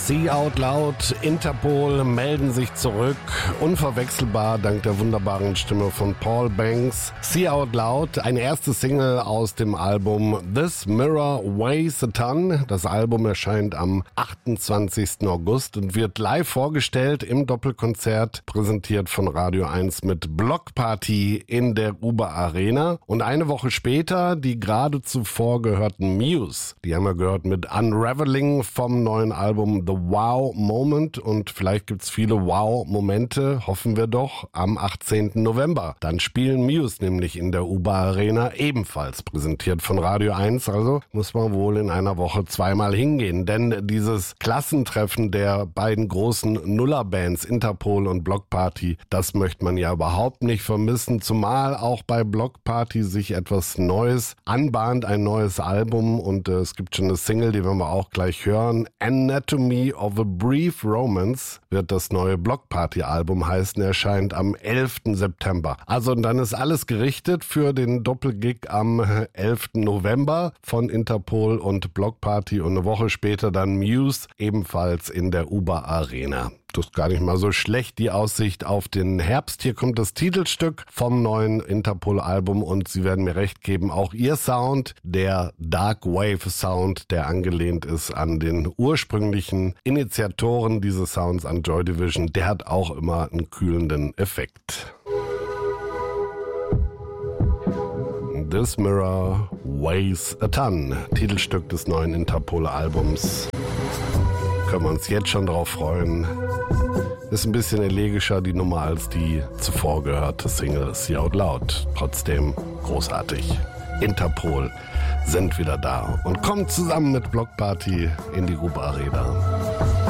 See Out Loud, Interpol melden sich zurück, unverwechselbar dank der wunderbaren Stimme von Paul Banks. See Out Loud, eine erste Single aus dem Album This Mirror Weighs a Ton. Das Album erscheint am 28. August und wird live vorgestellt im Doppelkonzert, präsentiert von Radio 1 mit Blockparty in der Uber Arena. Und eine Woche später die gerade zuvor gehörten Muse. Die haben wir gehört mit Unraveling vom neuen Album The Wow Moment. Und vielleicht gibt's viele Wow-Momente, hoffen wir doch, am 18. November. Dann spielen Muse nämlich in der Uber Arena, ebenfalls präsentiert von Radio 1. Also muss man wohl in einer Woche zweimal hingehen. Denn dieses Klassentreffen der beiden großen Nullerbands Interpol und Blockparty, das möchte man ja überhaupt nicht vermissen. Zumal auch bei Blockparty sich etwas Neues anbahnt, ein neues Album. Und es gibt schon eine Single, die werden wir auch gleich hören. Anatomy of a Brief Romance wird das neue Blockparty-Album heißen, erscheint am 11. September. Also und dann ist alles gerichtet für den Doppelgig am 11. November von Interpol und Blockparty und eine Woche später dann Muse, ebenfalls in der Uber Arena. Das ist gar nicht mal so schlecht, die Aussicht auf den Herbst. Hier kommt das Titelstück vom neuen Interpol-Album und Sie werden mir recht geben, auch Ihr Sound, der Dark Wave Sound, der angelehnt ist an den ursprünglichen Initiatoren dieses Sounds, an Joy Division, der hat auch immer einen kühlenden Effekt. This Mirror Weighs a Ton, Titelstück des neuen Interpol-Albums. Können wir uns jetzt schon drauf freuen. Ist ein bisschen elegischer die Nummer als die zuvor gehörte Single See Out Loud. Trotzdem großartig. Interpol sind wieder da und kommt zusammen mit Blockparty in die Uber Arena.